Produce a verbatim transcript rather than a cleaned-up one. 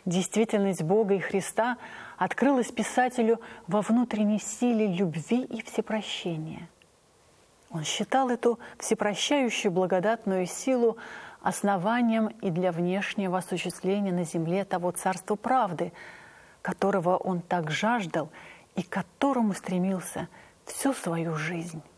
Действительность Бога и Христа открылась писателю во внутренней силе любви и всепрощения. Он считал эту всепрощающую благодатную силу основанием и для внешнего осуществления на земле того царства правды, которого он так жаждал и к которому стремился всю свою жизнь.